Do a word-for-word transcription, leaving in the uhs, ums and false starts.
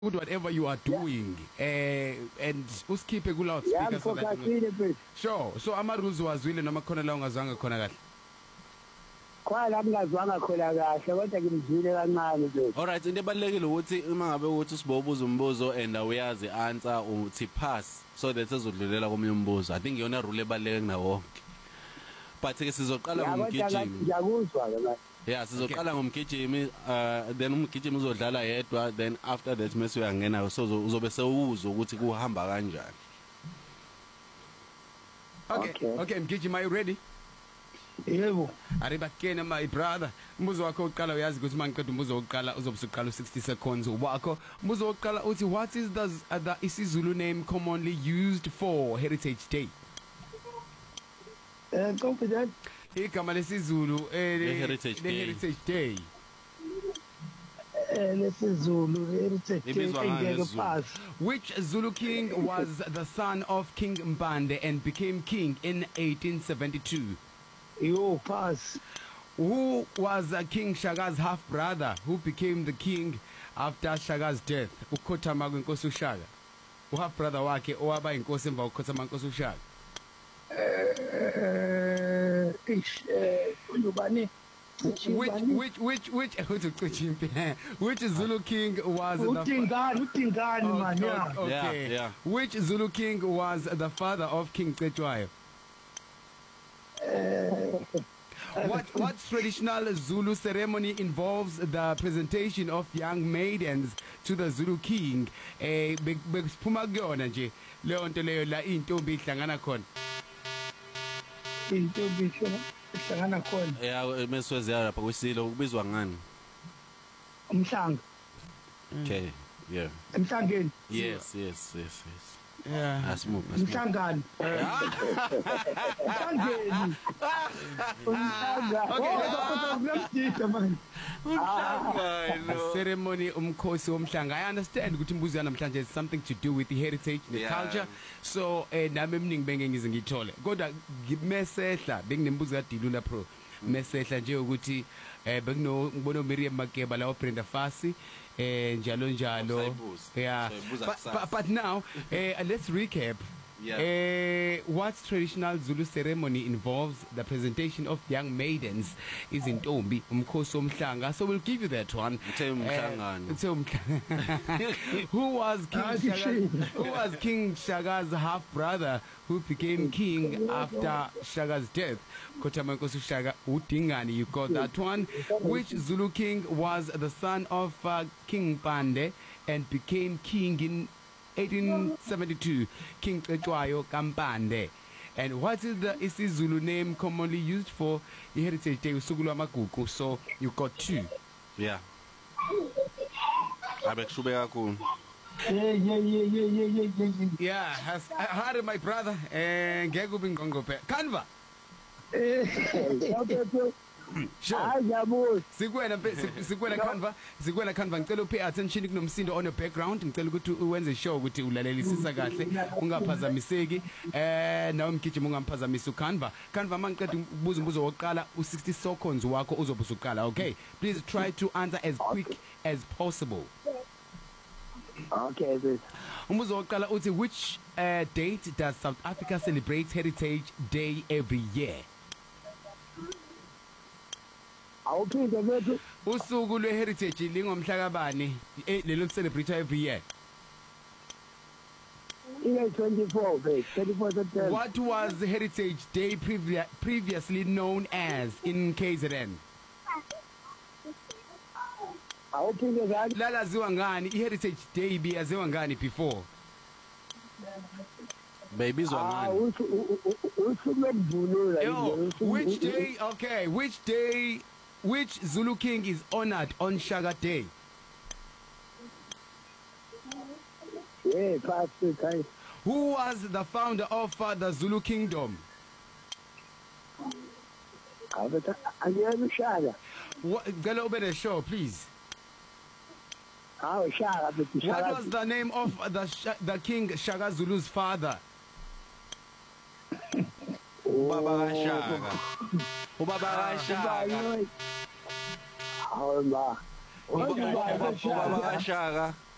with whatever you are doing eh and usikhiphe ku loudspeaker so that you... Sure. So ama rules wazwile noma khona la ungazwanga khona kahle. Kwala ngazwanga khona kahle kodwa ngimzwile kancane nje. Alright, into ebalekile ukuthi uma ngabe ukuthi sibobuza umbuzo and uyazi answer uthi pass so that ezodlulela komunye umbuzo. I think yona rule ebaleke kunawo wonke. But ke sizoqala ngomgijimi. Ngiyakuzwa ke. Yeah, sizoqala ngomgijimi uh then umgijimi uzodlala yedwa then after that mase uyangena so uzobe sewuzwa ukuthi kuhamba kanjani. Okay, okay, mgijimi, are you ready? Yebo. Aribakena my brother. Umbuzo wakho uqala uyazi ukuthi mangiqeda umbuzo wokuqala uzobusuqala u-sixty seconds wakho. Umbuzo wokuqala uthi what is the uh, the isiZulu name commonly used for Heritage Day? Eh, confident. Igama lesizulu eh Heritage Day. Heritage Day. Eh, lesizulu Heritage Day. Which Zulu king was the son of King Mpande and became king in eighteen seventy-two? Yo, pass. Who was uh, King Shaga's half brother who became the king after Shaga's death? Ukhothama kwenkosi uShaka. Uhalf brother wakhe owaba inkosi emva ukhothama kwenkosi uShaka. Eh, ish, eh, ulubani. Which which which which which Zulu king was the Utingani, Utingani man, yeah. Okay. Yeah, yeah. Which Zulu king was the father of King Cetshwayo? What what traditional Zulu ceremony involves the presentation of young maidens to the Zulu king? Eh bekuphuma kuyona nje leyo nto leyo la intombi ihlangana khona. Intombi ihlangana khona. Yeah, meswezi lapha kwisilo kubizwa ngani? Umhlanga. Okay, yeah. Emhlangeni. Yes, yes, yes, yes. Yeah. Asmuk. Umhlangani. Umhlangeni. Umhlanga. Oh, ceremony umkhosi womhlanga. I understand ukuthi imbuzo yanamhlanje is something to do with the heritage, the yeah. culture. So eh nami eminingi benge ngize ngithole. Kodwa ngimesehla benginembuzo kaDilula Pro. Mesehla nje ukuthi eh bekuno ngibona Miriam Makeba la Brenda Fassie eh njalo njalo. Yeah. But, but, but now eh let's recap. Yeah. Uh, what traditional Zulu ceremony involves the presentation of young maidens is in Tombi, umkhosi womhlanga. So we'll give you that one. Uh, who was King Shaga's, who was King Shaga's half brother who became king after Shaga's death? Kotamankosu Shaga Utingani, you got that one. Which Zulu king was the son of uh, King Pande and became king in eighteen seventy-two? King Cetshwayo Kampande. And what is the isiZulu name commonly used for the Heritage Day? Usuku lwamagugu. So you got two. Yeah. Abekushubeka kakhulu. Yeah, yeah, yeah, yeah, yeah, yeah, yeah. Yeah, has had my brother and ngeke ube ngqongqophe. Kanva. Eh, sure. Ayabona. Sikwena sikwena Kanva, sikwena Kanva ngicela upay attention kunomsindo on your background. Ngicela ukuthi uwenze show ukuthi ulalelisisa kahle, ungaphazamiseki. Eh nawe mgijima ungamphazamisa uKanva. Kanva mangiqeda ukubuza umbuzo wokuqala u-sixty seconds wakho uzobusuqala. Okay? Please try to answer as quick as possible. Okay, this. Umbuzo wokuqala uthi which uh, date does South Africa celebrate Heritage Day every year? Awuphinde bethu Usuku lwe-Heritage lingomhla kabani lelo celebrate every year? ile twenty-four babe, twenty-four September. What was Heritage Day previ previously known as in K Z N? Awuphinde ngani? Lalaziwa ngani i-Heritage Day biyaziwa ngani before? Bayibizwa Ah, ngani? usuku lokuvunula. Yo, which day? Okay, which day? Which Zulu king is honored on Shaka Day? Yeah, pass the time. Who was the founder of uh, the Zulu kingdom? Aveta angiyena uShaka. What? Gala ubene show, please. Ah, uShaka bethu What Shaka. was the name of the Sh the king Shaka Zulu's father? Ubaba kaShaka. Ubaba kaShaka. Hawu ma. Ubaba kaShaka.